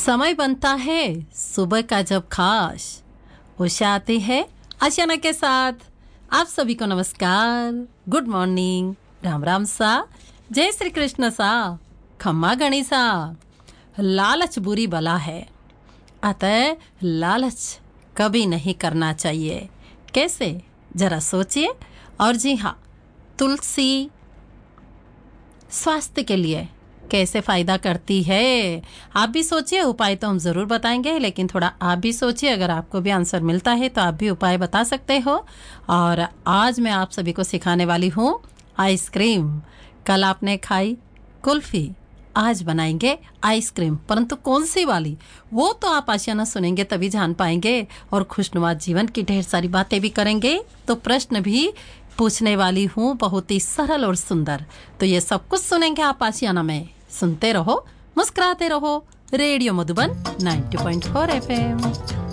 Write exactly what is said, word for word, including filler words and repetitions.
समय बनता है सुबह का जब खास उषा आती है आशियाना के साथ। आप सभी को नमस्कार, गुड मॉर्निंग, राम राम सा, जय श्री कृष्ण सा, खम्मा गणिसा। लालच बुरी बला है, अतः लालच कभी नहीं करना चाहिए। कैसे, जरा सोचिए। और जी हाँ, तुलसी स्वास्थ्य के लिए कैसे फायदा करती है, आप भी सोचिए। उपाय तो हम जरूर बताएंगे, लेकिन थोड़ा आप भी सोचिए। अगर आपको भी आंसर मिलता है तो आप भी उपाय बता सकते हो। और आज मैं आप सभी को सिखाने वाली हूँ आइसक्रीम। कल आपने खाई कुल्फी, आज बनाएंगे आइसक्रीम, परंतु कौन सी वाली, वो तो आप आशियाना सुनेंगे तभी जान पाएंगे। और खुशनुमा जीवन की ढेर सारी बातें भी करेंगे, तो प्रश्न भी पूछने वाली हूँ, बहुत ही सरल और सुंदर। तो ये सब कुछ सुनेंगे आप आशियाना में। सुनते रहो, मुस्कुराते रहो। Radio Madhuban ninety point four FM.